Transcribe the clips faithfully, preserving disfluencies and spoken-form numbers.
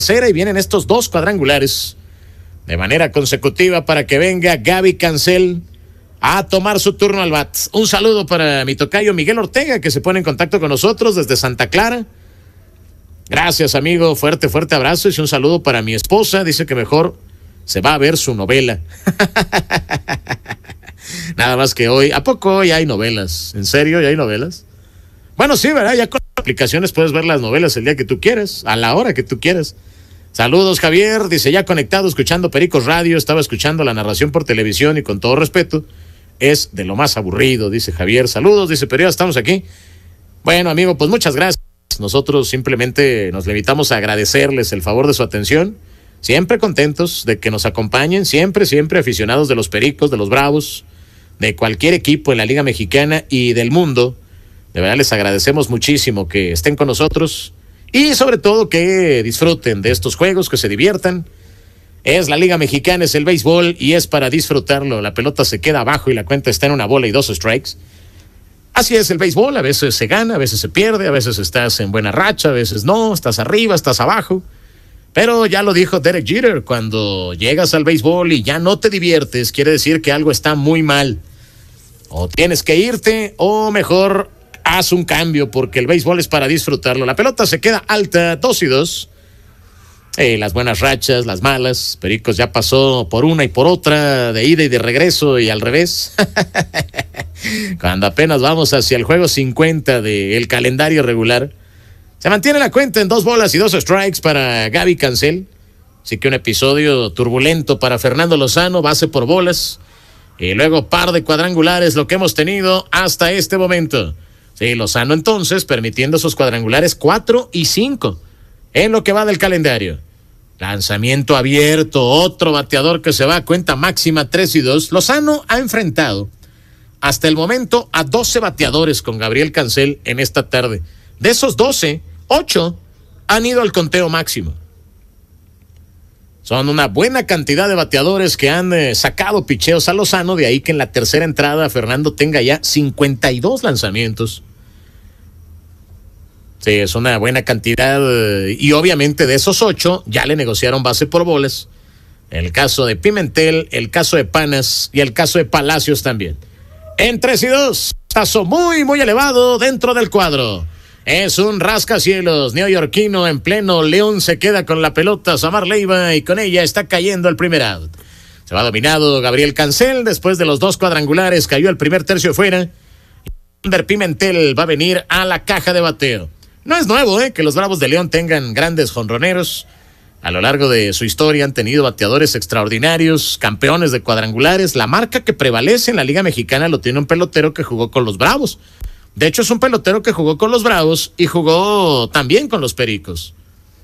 tercera y vienen estos dos cuadrangulares de manera consecutiva para que venga Gaby Cancel a tomar su turno al bat. Un saludo para mi tocayo Miguel Ortega, que se pone en contacto con nosotros desde Santa Clara. Gracias, amigo. Fuerte, fuerte abrazo. Y un saludo para mi esposa. Dice que mejor se va a ver su novela. Nada más que hoy. ¿A poco hoy hay novelas? ¿En serio ya hay novelas? Bueno, sí, ¿verdad? Ya con aplicaciones puedes ver las novelas el día que tú quieras, a la hora que tú quieras. Saludos, Javier. Dice, ya conectado, escuchando Pericos Radio. Estaba escuchando la narración por televisión y con todo respeto, es de lo más aburrido, dice Javier. Saludos, dice, pero ya estamos aquí. Bueno, amigo, pues muchas gracias. Nosotros simplemente nos limitamos a agradecerles el favor de su atención. Siempre contentos de que nos acompañen, siempre, siempre aficionados de los Pericos, de los Bravos, de cualquier equipo en la Liga Mexicana y del mundo. De verdad les agradecemos muchísimo que estén con nosotros y sobre todo que disfruten de estos juegos, que se diviertan. Es la Liga Mexicana, es el béisbol y es para disfrutarlo. La pelota se queda abajo y la cuenta está en una bola y dos strikes. Así es el béisbol, a veces se gana, a veces se pierde, a veces estás en buena racha, a veces no, estás arriba, estás abajo. Pero ya lo dijo Derek Jeter, cuando llegas al béisbol y ya no te diviertes, quiere decir que algo está muy mal. O tienes que irte o mejor haz un cambio porque el béisbol es para disfrutarlo. La pelota se queda alta, dos y dos. Eh, las buenas rachas, las malas. Pericos ya pasó por una y por otra, de ida y de regreso y al revés. Cuando apenas vamos hacia el juego cincuenta del calendario regular, se mantiene la cuenta en dos bolas y dos strikes para Gaby Cancel. Así que un episodio turbulento para Fernando Lozano, base por bolas. Y luego par de cuadrangulares, lo que hemos tenido hasta este momento. Sí, Lozano entonces permitiendo sus cuadrangulares cuatro y cinco. En lo que va del calendario. Lanzamiento abierto, otro bateador que se va a cuenta máxima tres y dos. Lozano ha enfrentado hasta el momento a doce bateadores con Gabriel Cancel en esta tarde. De esos doce, ocho han ido al conteo máximo. Son una buena cantidad de bateadores que han eh, sacado picheos a Lozano, de ahí que en la tercera entrada Fernando tenga ya cincuenta y dos lanzamientos. Sí, es una buena cantidad y obviamente de esos ocho ya le negociaron base por bolas. El caso de Pimentel, el caso de Panas y el caso de Palacios también. En tres y dos, tazo muy, muy elevado dentro del cuadro. Es un rascacielos neoyorquino en pleno. León se queda con la pelota, Samar Leiva, y con ella está cayendo el primer out. Se va dominado Gabriel Cancel, después de los dos cuadrangulares cayó el primer tercio fuera. Ander Pimentel va a venir a la caja de bateo. No es nuevo, ¿eh?, que los Bravos de León tengan grandes jonroneros. A lo largo de su historia han tenido bateadores extraordinarios, campeones de cuadrangulares. La marca que prevalece en la Liga Mexicana lo tiene un pelotero que jugó con los Bravos. De hecho, es un pelotero que jugó con los Bravos y jugó también con los Pericos.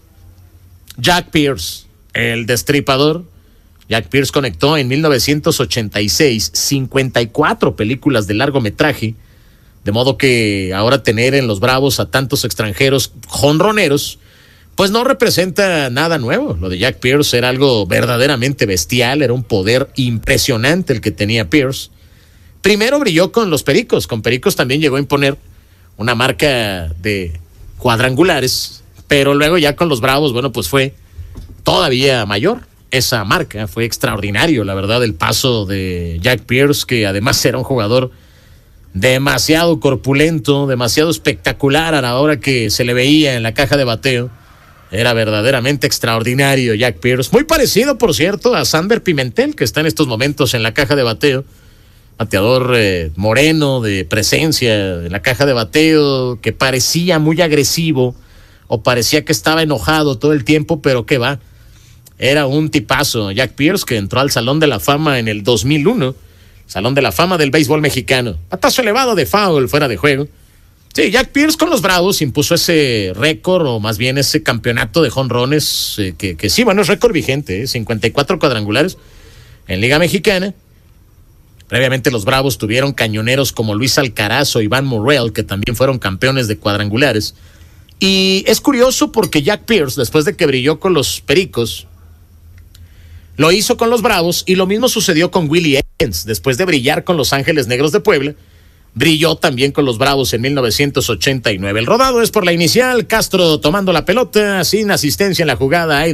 Jack Pierce, el destripador. Jack Pierce conectó en mil novecientos ochenta y seis cincuenta y cuatro películas de largometraje. De modo que ahora tener en los Bravos a tantos extranjeros jonroneros, pues no representa nada nuevo. Lo de Jack Pierce era algo verdaderamente bestial, era un poder impresionante el que tenía Pierce. Primero brilló con los Pericos, con Pericos también llegó a imponer una marca de cuadrangulares, pero luego ya con los Bravos, bueno, pues fue todavía mayor esa marca. Fue extraordinario, la verdad, el paso de Jack Pierce, que además era un jugador demasiado corpulento, demasiado espectacular a la hora que se le veía en la caja de bateo. Era verdaderamente extraordinario Jack Pierce. Muy parecido, por cierto, a Sander Pimentel, que está en estos momentos en la caja de bateo. Bateador eh, moreno, de presencia en la caja de bateo, que parecía muy agresivo o parecía que estaba enojado todo el tiempo, pero qué va. Era un tipazo Jack Pierce, que entró al Salón de la Fama en el dos mil uno. Salón de la Fama del béisbol mexicano. Batazo elevado de foul fuera de juego. Sí, Jack Pierce con los Bravos impuso ese récord, o más bien ese campeonato de jonrones, eh, que, que sí, bueno, es récord vigente, eh, cincuenta y cuatro cuadrangulares en Liga Mexicana. Previamente los Bravos tuvieron cañoneros como Luis Alcaraz o Iván Morrell, que también fueron campeones de cuadrangulares. Y es curioso porque Jack Pierce, después de que brilló con los Pericos, lo hizo con los Bravos, y lo mismo sucedió con Willie Evans. Después de brillar con Los Ángeles Negros de Puebla, brilló también con los Bravos en mil novecientos ochenta y nueve. El rodado es por la inicial. Castro tomando la pelota, sin asistencia en la jugada. Hay